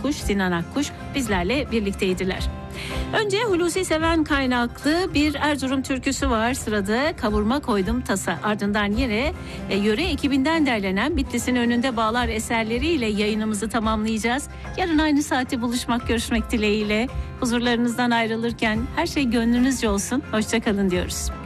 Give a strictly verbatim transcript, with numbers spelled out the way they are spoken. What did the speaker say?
Akkuş, Sinan Akkuş bizlerle birlikteydiler. Önce Hulusi Seven kaynaklı bir Erzurum türküsü var. Sırada Kavurma Koydum Tasa. Ardından yine e, yöre ekibinden derlenen Bitlis'in önünde bağlar eserleriyle yayınımızı tamamlayacağız. Yarın aynı saatte buluşmak, görüşmek dileğiyle. Huzurlarınızdan ayrılırken her şey gönlünüzce olsun. Hoşça kalın diyoruz.